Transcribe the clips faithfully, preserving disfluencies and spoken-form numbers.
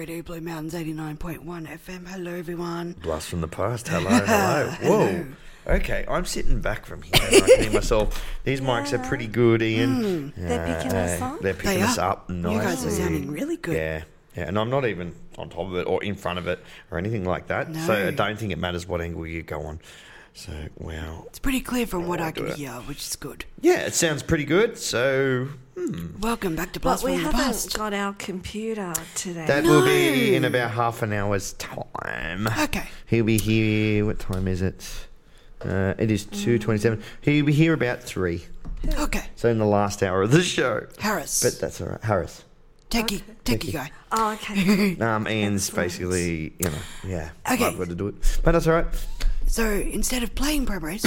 Radio Blue Mountains eighty-nine point one F M. Hello, everyone. Blast from the past. Hello, hello. Whoa. Hello. Okay, I'm sitting back from here and I can hear myself. These yeah. mics are pretty good, Ian. Mm. Uh, they're picking us up? They're picking they us are. up nicely. You guys are sounding really good. Yeah. Yeah, and I'm not even on top of it or in front of it or anything like that. No. So I don't think it matters what angle you go on. So, wow. It's pretty clear from what I'll I can it. hear, which is good. Yeah, it sounds pretty good. So, hmm. Welcome back to Blast But we from the haven't Past. got our computer today. That No. will be in about half an hour's time. Okay. He'll be here. What time is it? Uh, it is two twenty-seven. He'll be here about three. Okay. So in the last hour of the show. Harris. But that's all right. Harris. Techie, Okay. techie guy. Oh, okay. Um, Ian's Excellent. basically, you know, yeah. Okay. I've got to do it. But that's all right. So instead of playing promos,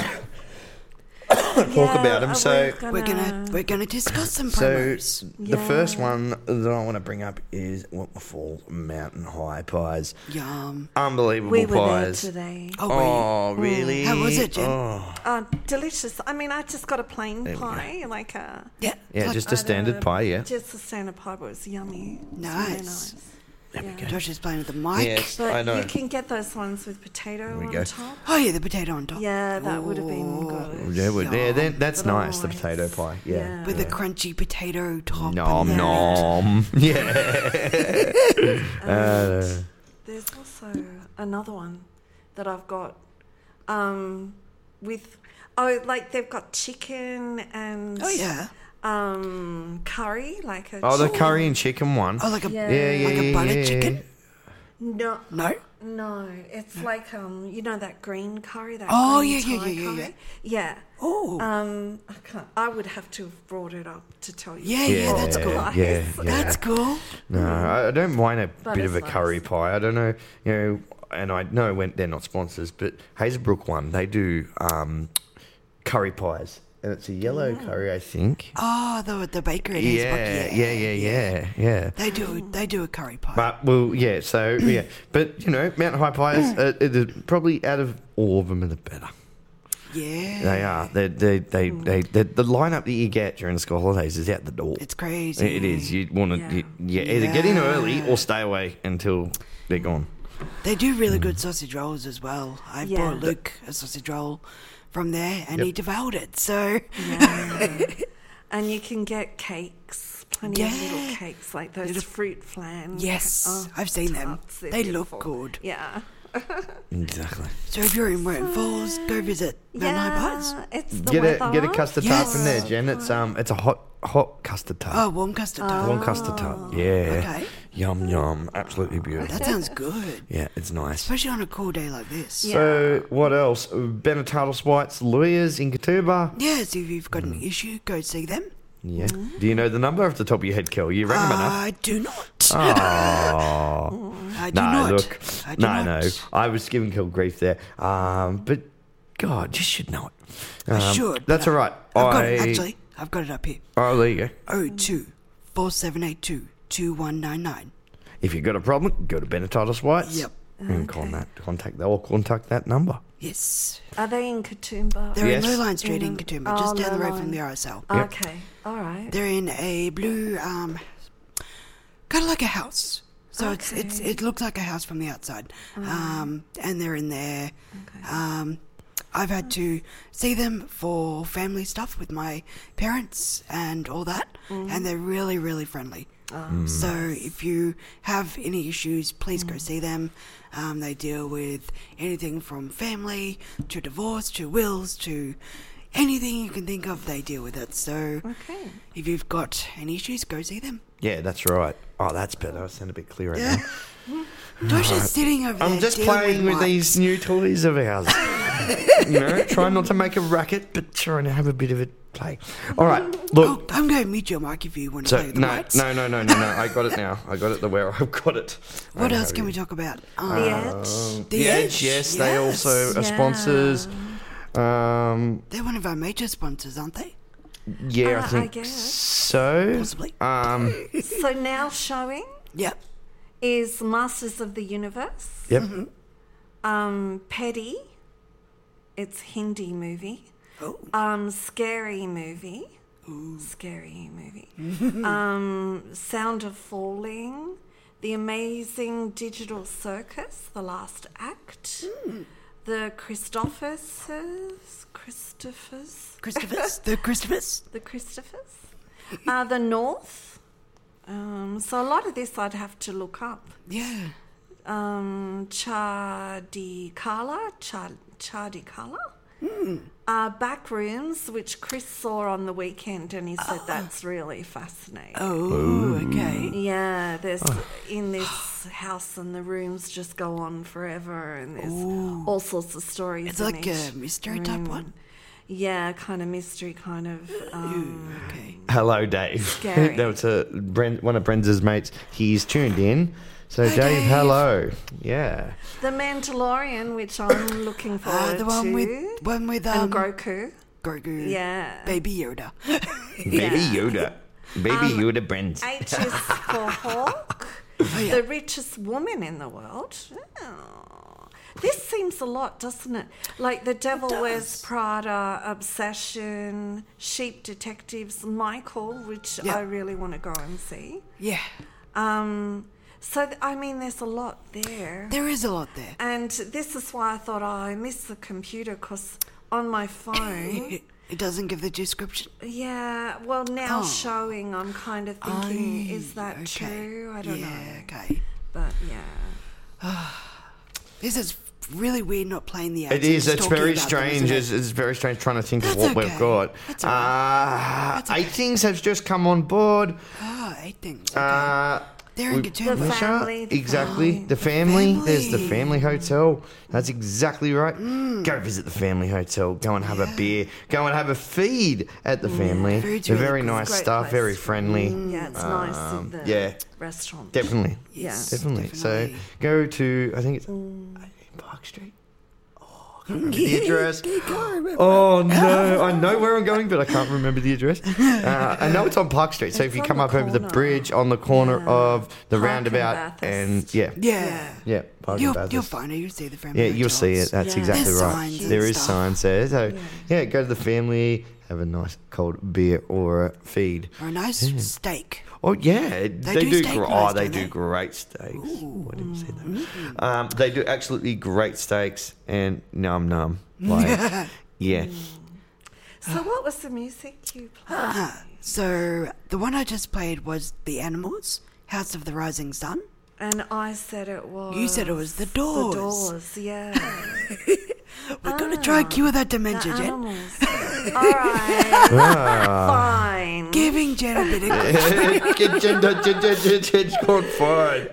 Talk Yeah, about them. uh, So, we're gonna we're gonna discuss some so promos. the Yeah. first one that I want to bring up is what we call Mountain High pies. Yum. Unbelievable We were pies. there today. Oh, were you? Oh, really? How was it, Jen? Oh. Oh, delicious. I mean, I just got a plain There we go. pie, like a... Yeah. Yeah, like- just a standard uh, pie, yeah. Just a standard pie, but it was yummy. It was Nice. Really nice. There we Yeah. go. Josh is playing with the mic. Yes, But I know. you can get those ones with potato we on go. top. Oh yeah, the potato on top. Yeah, that would have been Ooh. good. Yeah, well, yeah, then that's But nice, the otherwise, potato pie. Yeah. yeah. With yeah. the crunchy potato top. Nom and- nom. Yeah. And Uh, there's also another one that I've got um, with... Oh, like they've got chicken and... Oh yeah. Um, curry, like a... oh, the chicken- curry and chicken one. Oh, like a Yeah. yeah, yeah, like a yeah, butter yeah, chicken. No, No. no, it's like um, you know that green curry, that Oh, green yeah, yeah, Thai yeah, yeah, curry? yeah. Oh. Um, I can't. I would have to have brought it up to tell you. Yeah, yeah, that's cool. Yeah, yeah, yeah. That's cool. No, I I don't mind a But bit of a it's curry nice. pie. I don't know, you know, and I know when they're not sponsors, but Hazelbrook one, they do um, curry pies, and it's a yellow curry, I think. Oh, the the baker at Yeah, Hazebrook, yeah, yeah, yeah, yeah. They do they do a curry pie. But well, yeah. So yeah, but you know, Mountain High pies, uh, it is probably out of all of them, are the better. yeah. They are. They, they, they, they, they, the lineup that you get during the school holidays is out the door. It's crazy. It is. You want to, Yeah. you, yeah, either get in Yeah. early or stay away until they're gone. They do really good sausage rolls as well. I Yeah. bought Luke a sausage roll from there, and Yep. he devoured it. So Yeah. And you can get cakes, plenty of Yeah. little cakes, like those Little- fruit flan. yes, Oh, I've seen them. tarts, they're They look beautiful. good. Yeah. Exactly. So if you're in Moreton Falls, go visit Mountain High Pies. Yeah, it's the Get a weather. get a custard tart Yes. from there, Jen. It's um, it's a hot hot custard tart. Oh, warm custard tart. Warm custard tart. Yeah. Okay. Yum yum. Absolutely beautiful. That sounds good, Yeah, it's nice. especially on a cool day like this. Yeah. So what else? Benetato White's lawyers in Katoomba. Yeah, so if you've got Mm. an issue, go see them. Yeah. Do you know the number off the top of your head, Kel? You rang them enough. I do not. Oh. I do No, not. look. I do No, not. no. I was giving Kel grief there. Um, but God, you should know it. Um, I should. That's but all right. I've got I, it, actually. I've got it up here. Oh, there you go. Oh two four seven eight two two one nine nine. If you've got a problem, go to Benetato White's. Yep. And con that, contact that or contact that number. Yes. Are they in Katoomba? They're Yes. in Lowline Street in In- Katoomba, oh, just down the road Lowline. from the R S L. Yep. Okay. All right. They're in a blue, um, kind of like a house. So it's it's Okay. it looks like a house from the outside. Um, and they're in there. Um, I've had to see them for family stuff with my parents and all that, and they're really really friendly. So if you have any issues, please go see them. Um, they deal with anything from family to divorce to wills to anything you can think of. They deal with it. So Okay. if you've got any issues, go see them. Yeah, that's right. Oh, that's better. I sound a bit clearer now. Josh is sitting over there. I'm just dealing playing with mics. these new toys of ours. You know, trying not to make a racket, but trying to have a bit of a play. All right, look. Oh, I'm going to mute your mic if you want to So play with the no, mics. no, no, no, no, no. I got it now. I got it the where I've got it. What I else have can it. we talk about? Um, The Edge. Um, The the Edge, Edge, yes, they yes. also are Yeah. sponsors. Um, They're one of our major sponsors, aren't they? yeah, Uh, I I think guess. so. Possibly. Um, So now showing Yep. is Masters of the Universe. yep. Um, Petty. It's Hindi movie. Oh. Um, scary movie. Scary movie. um, Sound of Falling. The Amazing Digital Circus, the last act. Mm. The Christophers, Christophers, Christophers, the Christophers. the Christophers. Uh, the North. Um, so a lot of this I'd have to look up. Yeah. Um, Chadikala, Chad, Chadikala. Mm. Uh, Backrooms, which Chris saw on the weekend, and he said that's really fascinating. Oh, okay. Yeah, there's in this house, and the rooms just go on forever, and there's Ooh. all sorts of stories. It's in like each a mystery type room. one. Yeah, kind of mystery, kind of. Um, Okay. Hello, Dave. Scary. That was a, Brent, one of Brenda's mates. He's tuned in. So, Hi, Dave, Dave. hello. Yeah. The Mandalorian, which I'm looking forward Ah, the one to, with one with um and Grogu. Grogu. Yeah. Baby Yoda. Baby Yoda. Baby Um, Yoda Brent. H is for Hawk, Oh, yeah. the richest woman in the world. Oh. This seems a lot, doesn't it? Like The Devil does. Wears Prada, Obsession, Sheep Detectives, Michael, which Yeah. I really want to go and see. Yeah. Um, so, th- I mean, there's a lot there. There is a lot there. And this is why I thought, oh, I miss the computer because on my phone... It, it doesn't give the description. Yeah, well, now Oh. showing, I'm kind of thinking, Oh, is that okay. true? I don't yeah, know. okay. But yeah. This is really weird not playing the ads. It is. and It's just talking very about them, strange. isn't it? It's, it's very strange trying to think of That's what we've okay. got. That's all uh, That's okay. Eight things have just come on board. Ah, eight things. Okay. Uh, They're in we- good terms. The Misha, family, the exactly. family. The family. Family. There's the family hotel. That's exactly right. Go visit the family hotel. Go and have a Mm. Yeah. beer. Go and have a feed at the family. Food's They're really very good. nice Great stuff. place. Very friendly. Yeah, it's nice Um, in the yeah. restaurant. Definitely. Yes, Definitely. definitely. So go to, I think it's Mm. Park Street. Oh, I can't remember the address. Can't remember. Oh no! I know where I'm going, but I can't remember the address. Uh, I know it's on Park Street. So It's if you on come the up over the corner. bridge on the corner Yeah. of the Park and roundabout, Bathurst. and yeah, Yeah. yeah, Park You'll, and Bathurst. you'll find it. You'll see the family. Yeah, you'll see hotels. it. That's Yeah. exactly There's right. signs and There is stuff. signs there. So Yeah. yeah, go to the family, have a nice cold beer or a feed. Or a nice steak. Oh yeah, they, do do. steak gr- nice, oh, they don't do they? great steaks. Ooh, I didn't say that. Um, they do absolutely great steaks and num num. Like, yeah. So what was the music you played? Ah, so the one I just played was The Animals, House of the Rising Sun. And I said it was... You said it was The Doors. The Doors, yeah. We're going to try and cure that the dementia, Jen. animals. All right. Ah. Fine. Giving Jen a bit of... Get Jen- Jen- Jen- Jen- Jen- Jen's gone fine.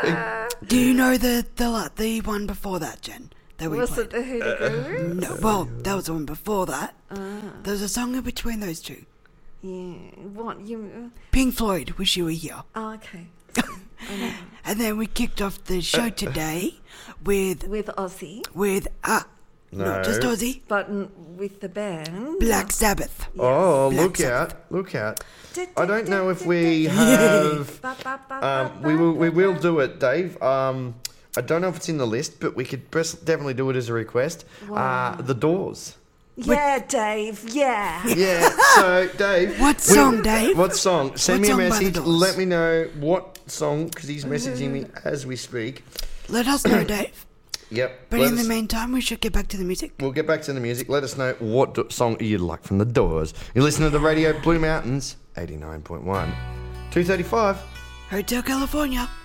Do you know the, the la- the one before that, Jen? That we Was played? it the Hoodoo Guru? No, well, that was the one before that. Ah. There was a song in between those two. Yeah. What, you... Pink Floyd, Wish You Were Here. Oh, okay. And then we kicked off the show today with With Ozzy, with uh No. not just Ozzy, but n- with the band. Black Sabbath. Oh, Black look Sabbath. out! Look out! I don't know if we have. Ba, ba, ba, Um, ba, we will. We ba, will ba. do it, Dave. Um, I don't know if it's in the list, but we could bes- definitely do it as a request. Uh, the Doors. Yeah, Dave. Yeah. Yeah. So, Dave. What we- song, Dave? What song? Send What me a song by the message. Doors? Let me know what song, because he's messaging me as we speak. Let us know, Dave. Yep. But let in the us- meantime, we should get back to the music. We'll get back to the music. Let us know what do- song you'd like from the Doors. You listen to the radio Blue Mountains, eighty-nine point one. two thirty-five. Hotel California.